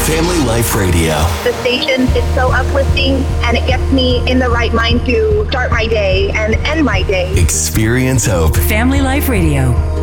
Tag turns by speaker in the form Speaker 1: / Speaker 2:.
Speaker 1: Family Life Radio.
Speaker 2: The station is so uplifting and it gets me in the right mind to start my day and end my day.
Speaker 1: Experience hope.
Speaker 3: Family Life Radio.